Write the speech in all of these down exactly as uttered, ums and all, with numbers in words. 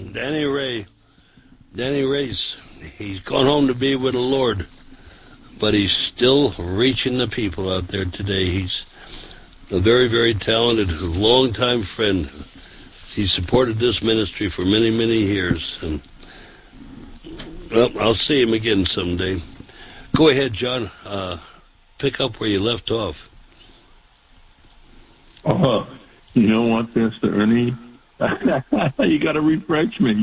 Danny Ray. Danny Ray's, he's gone home to be with the Lord, but he's still reaching the people out there today. He's a very, very talented, longtime friend. He supported this ministry for many, many years. And well, I'll see him again someday. Go ahead, John. Uh, pick up where you left off. Oh, you know what, Mister Ernie? You got to refresh me.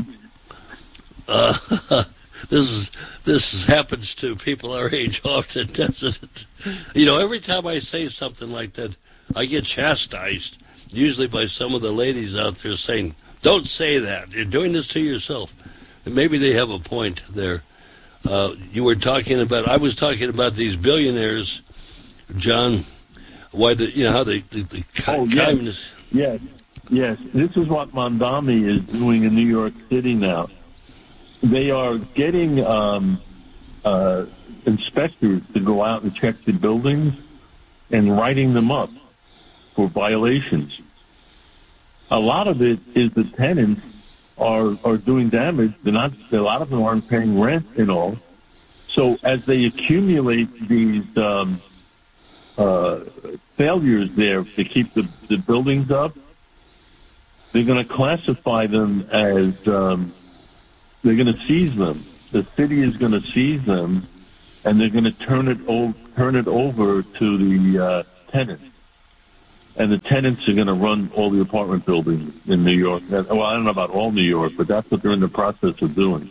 Uh, this is this happens to people our age often, doesn't it? You know, every time I say something like that, I get chastised, usually by some of the ladies out there saying, "Don't say that. You're doing this to yourself." And maybe they have a point there. Uh, you were talking about, I was talking about these billionaires, John. Why the you know how they the, the oh, yes. communists. Yes, yes. This is what Mondami is doing in New York City now. They are getting um, uh, inspectors to go out and check the buildings and writing them up for violations. A lot of it is the tenants are are doing damage. They're not. A lot of them aren't paying rent and all. So as they accumulate these um, uh, failures there to keep the, the buildings up, they're going to classify them as um, they're going to seize them. The city is going to seize them, and they're going to turn it o- turn it over to the uh, tenants. And the tenants are going to run all the apartment buildings in New York. Well, I don't know about all New York, but that's what they're in the process of doing.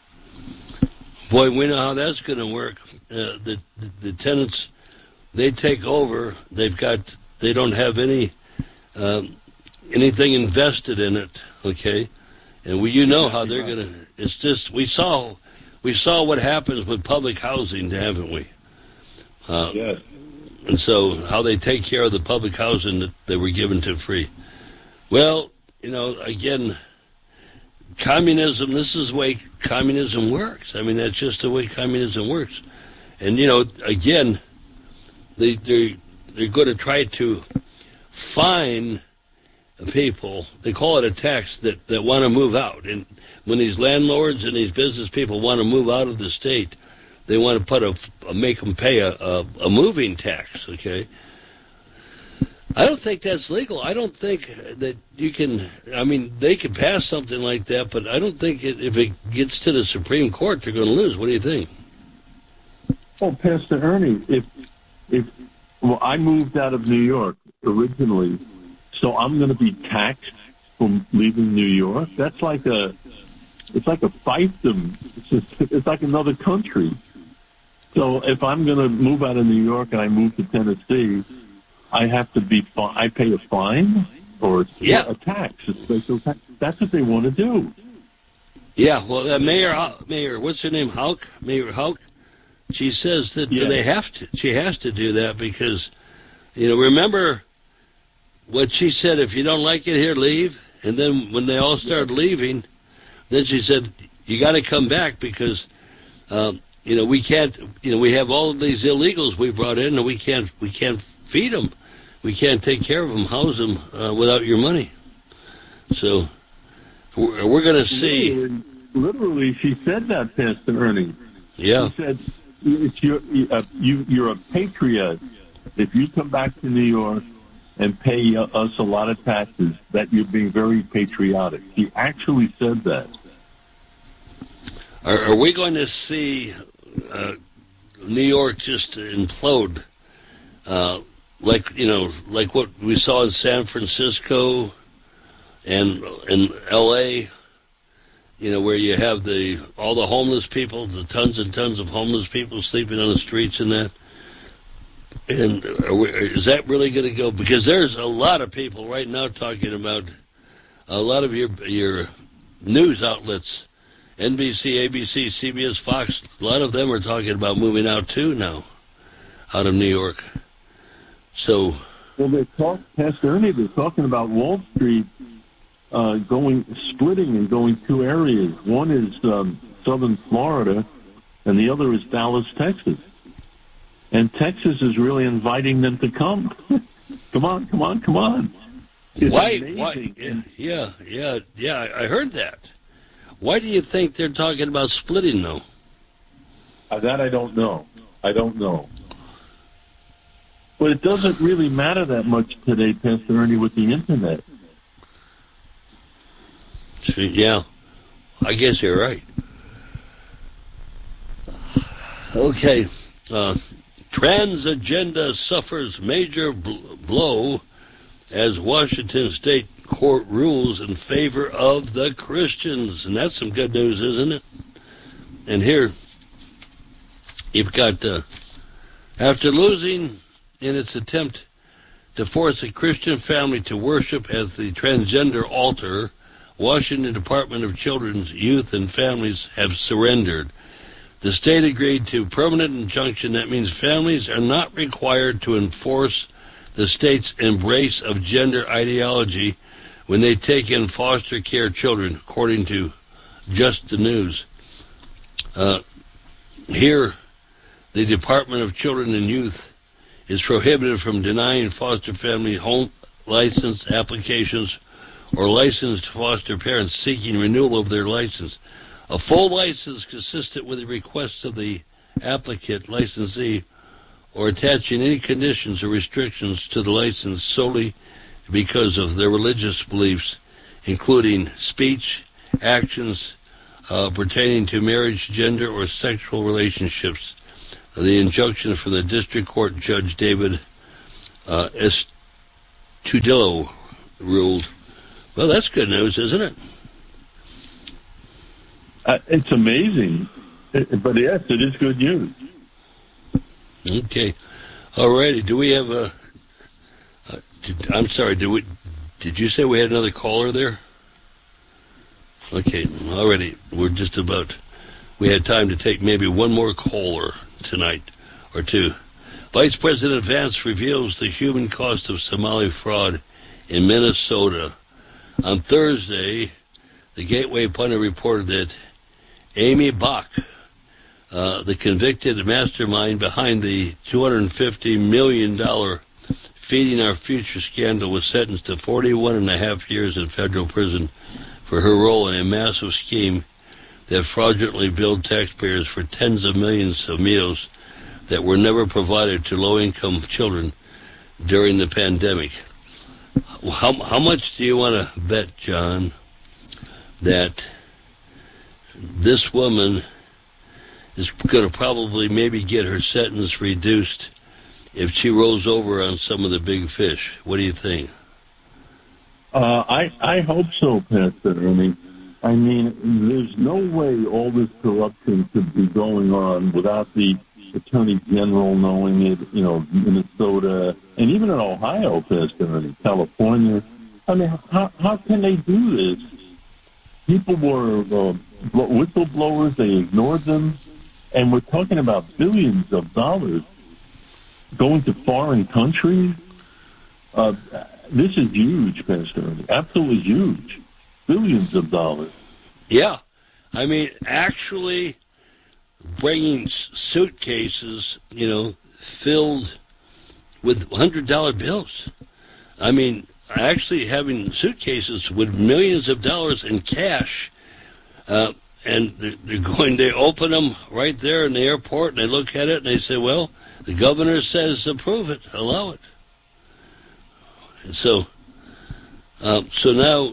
Boy, we know how that's going to work. Uh, the, the the tenants, they take over. They've got. They don't have any um, anything invested in it. Okay, and we, you know how they're going to. It's just we saw we saw what happens with public housing, haven't we? Uh, yes. And so how they take care of the public housing that they were given to free. Well, you know, again, communism, this is the way communism works. I mean, that's just the way communism works. And, you know, again, they, they're, they're going to try to fine people, they call it a tax, that, that want to move out. And when these landlords and these business people want to move out of the state, they want to put a, a make them pay a, a, a moving tax, okay? I don't think that's legal. I don't think that you can, I mean, they can pass something like that, but I don't think it, if it gets to the Supreme Court, they're going to lose. What do you think? Oh, Pastor Ernie, if, if, well, I moved out of New York originally, so I'm going to be taxed for leaving New York? That's like a, it's like a fiefdom. It's, just, it's like another country. So if I'm going to move out of New York and I move to Tennessee, I have to be, I pay a fine or yeah. a tax, a special tax. That's what they want to do. Yeah, well, uh, Mayor, Mayor, what's her name, Houck? Mayor Houck? She says that yeah. they have to, she has to do that because, you know, remember what she said, if you don't like it here, leave. And then when they all started leaving, then she said, you got to come back because, um, you know, we can't, you know, we have all of these illegals we brought in and we can't, we can't feed them. We can't take care of them, house them uh, without your money. So we're, we're going to see. Literally, literally, she said that, Pastor Ernie. Yeah. She said, it's your, uh, you, you're a patriot if you come back to New York and pay uh, us a lot of taxes, that you're being very patriotic. She actually said that. Are, are we going to see uh, New York just implode, uh, like you know, like what we saw in San Francisco and in L A? You know, where you have the all the homeless people, the tons and tons of homeless people sleeping on the streets and that. And are we, is that really going to go? Because there's a lot of people right now talking about a lot of your your news outlets. N B C, A B C, C B S, Fox, a lot of them are talking about moving out too now, out of New York. So, well, they talk, Pastor Ernie, they're talking about Wall Street uh, going, splitting and going two areas. One is um, southern Florida, and the other is Dallas, Texas. And Texas is really inviting them to come. Come on, come on, come on. It's why? amazing. Why? Yeah, yeah, yeah. I heard that. Why do you think they're talking about splitting, though? Uh, that I don't know. I don't know. But it doesn't really matter that much today, Pastor Ernie, with the Internet. Yeah, I guess you're right. Okay. Uh, trans agenda suffers major bl- blow as Washington State Court rules in favor of the Christians. And that's some good news, isn't it? And here, you've got, uh, after losing in its attempt to force a Christian family to worship as the transgender altar, Washington Department of Children's, Youth, and Families have surrendered. The state agreed to permanent injunction. That means families are not required to enforce the state's embrace of gender ideology when they take in foster care children, according to Just the News. Uh, here, the Department of Children and Youth is prohibited from denying foster family home license applications or licensed foster parents seeking renewal of their license. A full license consistent with the requests of the applicant, licensee, or attaching any conditions or restrictions to the license solely because of their religious beliefs, including speech, actions uh, pertaining to marriage, gender, or sexual relationships. The injunction from the District Court Judge David uh, Estudillo ruled. Well, that's good news, isn't it? Uh, it's amazing. It, but yes, it is good news. Okay. All righty. Do we have a... Uh, did, I'm sorry, did we... Did you say we had another caller there? Okay, already. We're just about... We had time to take maybe one more caller tonight or two. Vice President Vance reveals the human cost of Somali fraud in Minnesota. On Thursday, the Gateway Pundit reported that Amy Bach, uh, the convicted mastermind behind the two hundred fifty million dollars Feeding Our Future scandal, was sentenced to forty-one and a half years in federal prison for her role in a massive scheme that fraudulently billed taxpayers for tens of millions of meals that were never provided to low-income children during the pandemic. How, how much do you want to bet, John, that this woman is going to probably maybe get her sentence reduced if she rolls over on some of the big fish? What do you think? Uh, I I hope so, Pastor. I mean, I mean, there's no way all this corruption could be going on without the Attorney General knowing it. You know, Minnesota and even in Ohio, Pastor, and California. I mean, how how can they do this? People were uh, whistleblowers. They ignored them, and we're talking about billions of dollars going to foreign countries. Uh, this is huge, Pastor. Absolutely huge. Billions of dollars. Yeah. I mean, actually bringing suitcases, you know, filled with one hundred dollar bills. I mean, actually having suitcases with millions of dollars in cash, uh, and they're, they're going, they open them right there in the airport, and they look at it, and they say, well, the governor says approve it, allow it. And so, um, so now,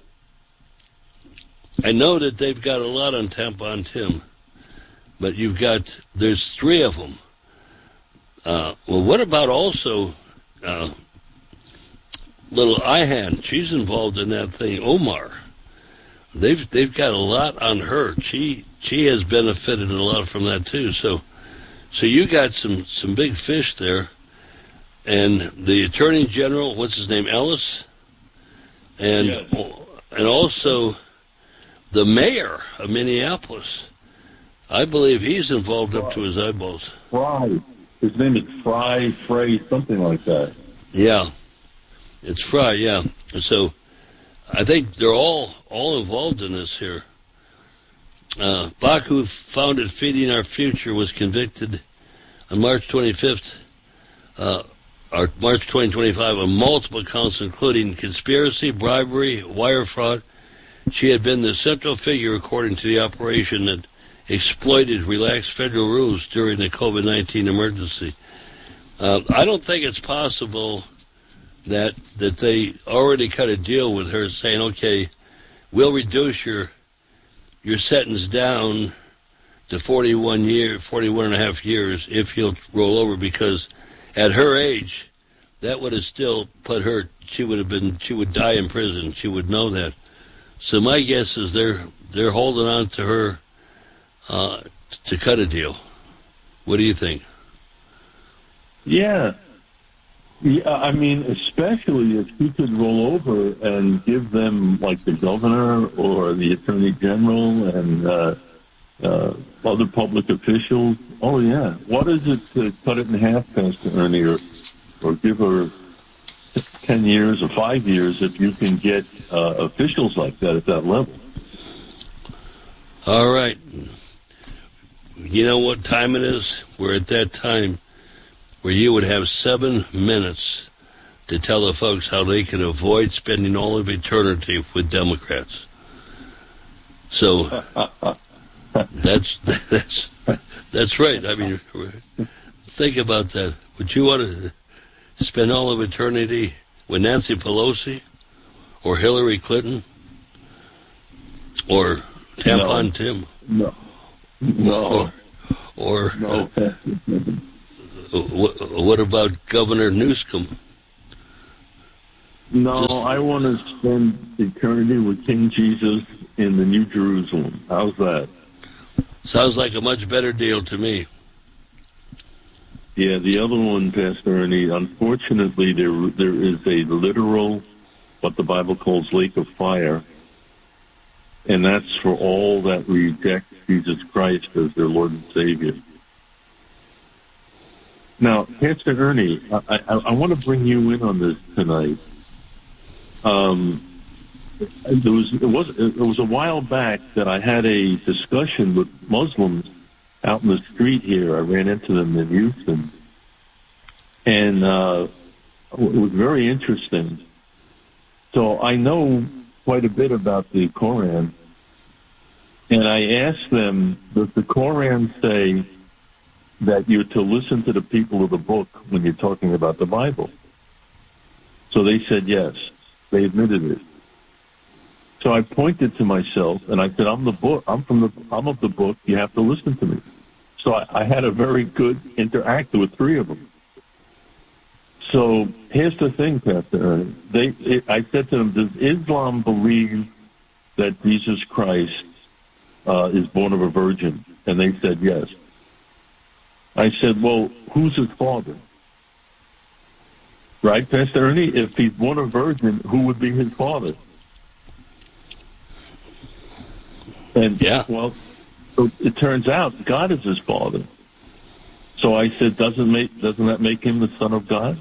I know that they've got a lot on Tampon Tim, but you've got, there's three of them. Uh, well, what about also uh, little Ihan? She's involved in that thing, Omar. They've they've got a lot on her. She she has benefited a lot from that too. So so you got some, some big fish there. And the Attorney General, what's his name, Ellis? And yes. And also the mayor of Minneapolis. I believe he's involved Fry. Up to his eyeballs. Fry. His name is Fry, Frey, something like that. Yeah. It's Fry, yeah. And so I think they're all all involved in this here. Uh, Bach, who founded Feeding Our Future, was convicted on March twenty-fifth, uh, or March twenty twenty-five, on multiple counts, including conspiracy, bribery, wire fraud, She had been the central figure, according to the operation, that exploited relaxed federal rules during the COVID nineteen emergency. Uh, I don't think it's possible that that they already cut a deal with her saying, okay, we'll reduce your your sentence down to forty-one year, forty-one and a half years if you'll roll over, because at her age, that would have still put her, she would have been, she would die in prison. She would know that. So my guess is they're they're holding on to her uh, to cut a deal. What do you think? Yeah. Yeah, I mean, especially if you could roll over and give them, like, the governor or the attorney general and uh, uh, other public officials. Oh, yeah. What is it to cut it in half, Pastor Ernie, or, or give her ten years or five years if you can get uh, officials like that at that level? All right. You know what time it is? We're at that time where you would have seven minutes to tell the folks how they can avoid spending all of eternity with Democrats. So that's that's that's right. I mean, think about that. Would you want to spend all of eternity with Nancy Pelosi or Hillary Clinton or Tampon No. Tim? No. No. Or, or No. What, what about Governor Newsom? No, Just, I want to spend eternity with King Jesus in the New Jerusalem. How's that? Sounds like a much better deal to me. Yeah, the other one, Pastor Ernie, unfortunately, there there is a literal, what the Bible calls lake of fire, and that's for all that reject Jesus Christ as their Lord and Savior. Now, Pastor Ernie, I, I, I want to bring you in on this tonight. Um, there was it was it was a while back that I had a discussion with Muslims out in the street here. I ran into them in Houston, and uh, it was very interesting. So I know quite a bit about the Koran, and I asked them, does the Koran say that you're to listen to the people of the book when you're talking about the Bible? So they said yes. They admitted it. So I pointed to myself and I said, I'm the book. I'm from the. I'm of the book. You have to listen to me. So I, I had a very good interaction with three of them. So here's the thing, Pastor Ernie. They, it, I said to them, does Islam believe that Jesus Christ uh, is born of a virgin? And they said yes. I said, well, who's his father? Right, Pastor Ernie? If he's born a virgin, who would be his father? And, yeah. well, it turns out God is his father. So I said, doesn't make doesn't that make him the son of God?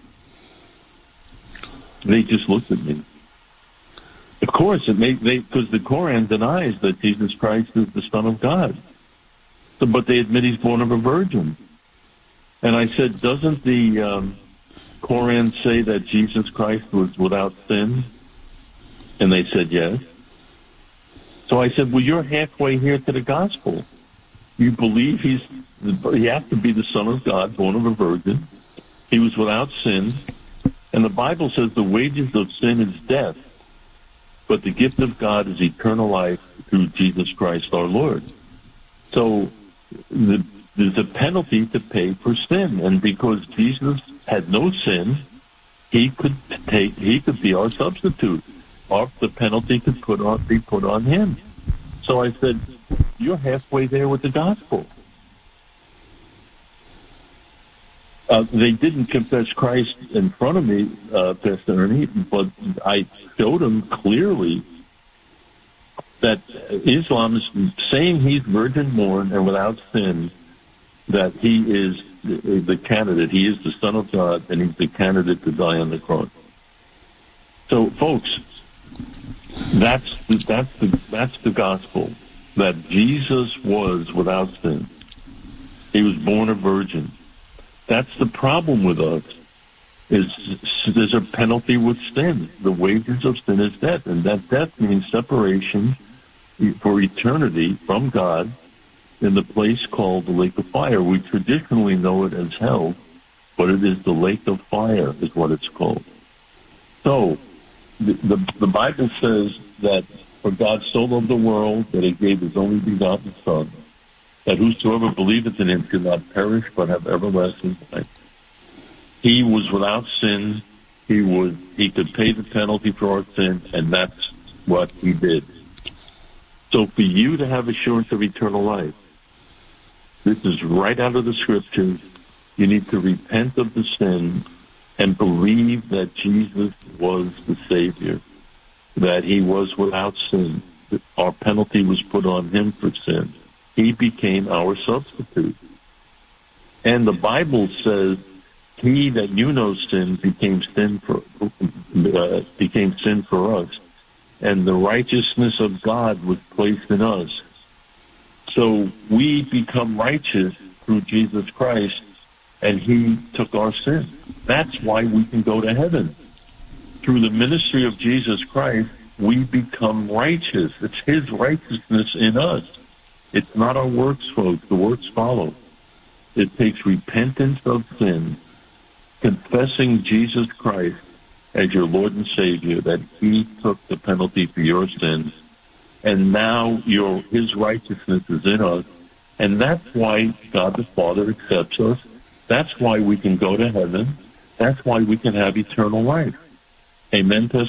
They just looked at me. Of course, it made they because the Koran denies that Jesus Christ is the Son of God. So, but they admit he's born of a virgin. And I said, doesn't the um, Koran say that Jesus Christ was without sin? And they said yes. So I said, well, you're halfway here to the gospel. You believe he's he has to be the Son of God, born of a virgin. He was without sin. And the Bible says the wages of sin is death, but the gift of God is eternal life through Jesus Christ our Lord. So the, there's a penalty to pay for sin, and because Jesus had no sin, he could take he could be our substitute. Or the penalty could put on be put on him. So I said, you're halfway there with the gospel. Uh, they didn't confess Christ in front of me, uh, Pastor Ernie, but I showed them clearly that Islam is saying he's virgin born and without sin, that he is the, the candidate. He is the Son of God, and he's the candidate to die on the cross. So, folks, that's the, that's the that's the gospel, that Jesus was without sin. He was born a virgin. That's the problem with us. is there's a penalty with sin. The wages of sin is death, and that death means separation for eternity from God in the place called the lake of fire. We traditionally know it as hell, but it is the lake of fire is what it's called. So the, the, the Bible says that for God so loved the world that he gave his only begotten Son, that whosoever believeth in him should not perish but have everlasting life. He was without sin. He was he could pay the penalty for our sin, and that's what he did. So for you to have assurance of eternal life, this is right out of the scriptures. You need to repent of the sin and believe that Jesus was the Savior, that he was without sin. That our penalty was put on him for sin. He became our substitute. And the Bible says, he that knew no sin became sin for uh, became sin for us, and the righteousness of God was placed in us. So we become righteous through Jesus Christ, and he took our sin. That's why we can go to heaven. Through the ministry of Jesus Christ, we become righteous. It's his righteousness in us. It's not our works, folks. The works follow. It takes repentance of sin, confessing Jesus Christ as your Lord and Savior, that he took the penalty for your sins, and now your his righteousness is in us, and that's why God the Father accepts us. That's why we can go to heaven. That's why we can have eternal life. Amen.